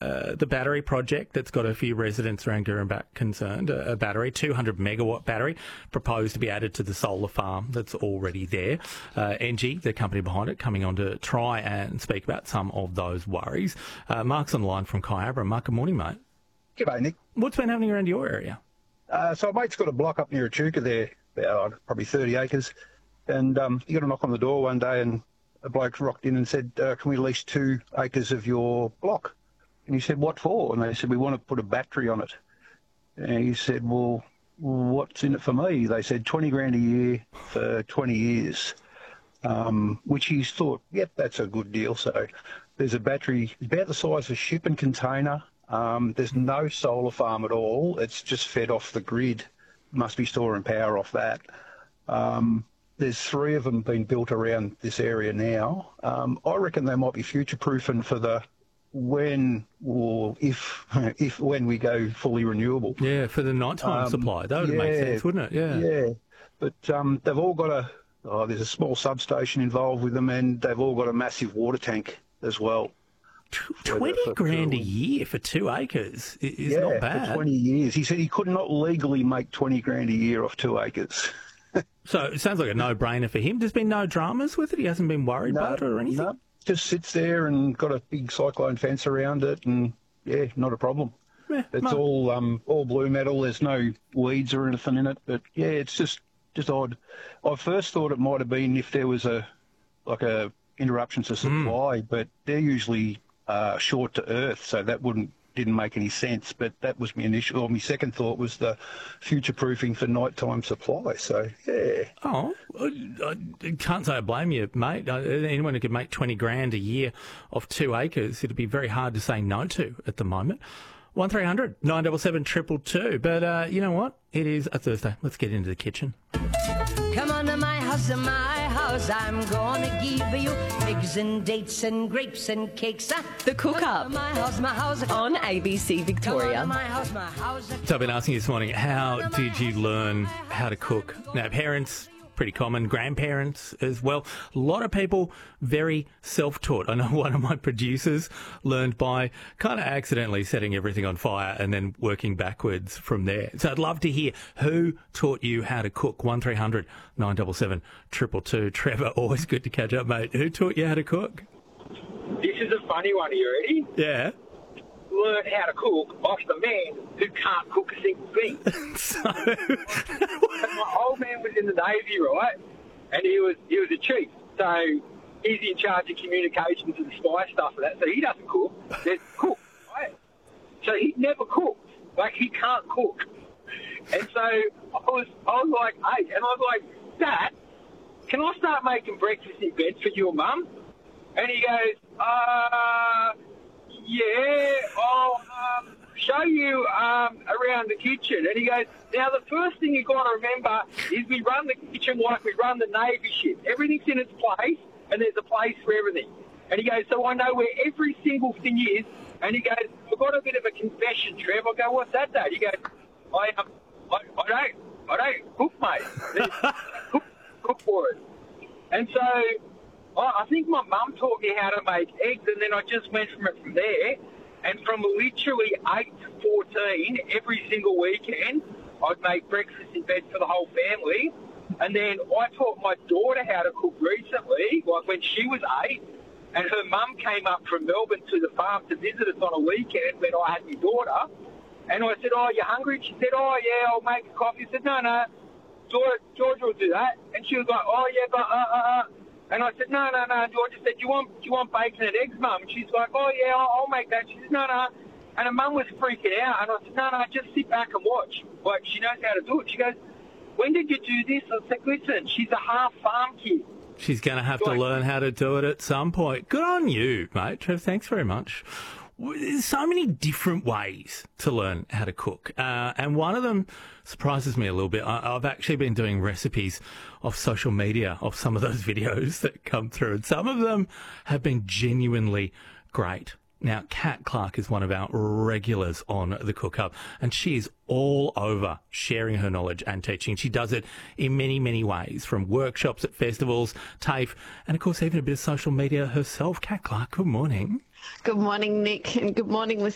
the battery project that's got a few residents around Gurumback concerned. A battery, 200 megawatt battery, proposed to be added to the solar farm that's already there. Engie, the company behind it, coming on to try and speak about some of those worries. Mark's on the line from Kyabra. Mark, good morning, mate. G'day, Nick. What's been happening around your area? So a mate's got a block up near Echuca there, about probably 30 acres, and he got a knock on the door one day and a bloke rocked in and said, can we lease 2 acres of your block? And he said, what for? And they said, we want to put a battery on it. And he said, well, what's in it for me? They said 20 grand a year for 20 years, which he's thought, yep, that's a good deal. So there's a battery about the size of a shipping container. There's no solar farm at all. It's just fed off the grid. Must be storing power off that. There's 3 of them being built around this area now. I reckon they might be future-proofing for the when or if when we go fully renewable. Yeah, for the nighttime supply. That would make sense, wouldn't it? Yeah. Yeah. But they've all got there's a small substation involved with them, and they've all got a massive water tank as well. 20 grand a year for 2 acres is not bad. For 20 years. He said he could not legally make 20 grand a year off 2 acres. So it sounds like a no-brainer for him. There's been no dramas with it? He hasn't been worried about it or anything? No, just sits there and got a big cyclone fence around it, and, yeah, not a problem. Yeah, it's all blue metal. There's no weeds or anything in it. But, yeah, it's just odd. I first thought it might have been if there was a interruption to supply, but they're usually short to earth, so that didn't make any sense. But that was my second thought was the future-proofing for nighttime supply. So, yeah. Oh, I can't say I blame you, mate. Anyone who could make 20 grand a year off 2 acres, it'd be very hard to say no to at the moment. 1300 977 222. But you know what? It is a Thursday. Let's get into the kitchen. Come on to my house, I'm gonna give you eggs and dates and grapes and cakes. The Cook Up my house on ABC Victoria. So I've been asking you this morning, how did you learn how to cook? Now, parents, pretty common, grandparents as well. A lot of people very self-taught. I know one of my producers learned by kind of accidentally setting everything on fire and then working backwards from there. So I'd love to hear who taught you how to cook. 1300 977 222. Trevor, always good to catch up, mate. Who taught you how to cook? This is a funny one. Are you ready? Yeah. Learn how to cook off the man who can't cook a single thing. So, my old man was in the Navy, right? And he was a chief, so he's in charge of communications and spy stuff and that. So he doesn't cook. There's cook, right? So he never cooked. Like, he can't cook. And so I was like 8, and I was like, Dad, can I start making breakfast in bed for your mum? And he goes, yeah, I'll show you around the kitchen. And he goes, now the first thing you've got to remember is we run the kitchen like we run the Navy ship. Everything's in its place, and there's a place for everything. And he goes, so I know where every single thing is. And he goes, I've got a bit of a confession, Trev. I go, what's that, Dad? He goes, I don't cook, mate. cook for it. And so I think my mum taught me how to make eggs, and then I just went from it from there. And from literally 8 to 14, every single weekend, I'd make breakfast in bed for the whole family. And then I taught my daughter how to cook recently, like when she was 8, and her mum came up from Melbourne to the farm to visit us on a weekend when I had my daughter. And I said, oh, you hungry? She said, oh, yeah, I'll make a coffee. I said, no, George will do that. And she was like, oh, yeah, but, And I said, no. Georgia said, do you want bacon and eggs, Mum? And she's like, oh, yeah, I'll make that. She said, no. And her mum was freaking out. And I said, no, just sit back and watch. Like, she knows how to do it. She goes, when did you do this? I said, listen, she's a half farm kid. She's going to have to learn how to do it at some point. Good on you, mate. Trev, thanks very much. There's so many different ways to learn how to cook. And one of them surprises me a little bit. I've actually been doing recipes off social media of some of those videos that come through. And some of them have been genuinely great. Now, Kat Clark is one of our regulars on the Cook Up, and she is all over sharing her knowledge and teaching. She does it in many, many ways, from workshops at festivals, TAFE, and of course even a bit of social media herself. Kat Clark, good morning. Good morning, Nick, and good morning, listeners.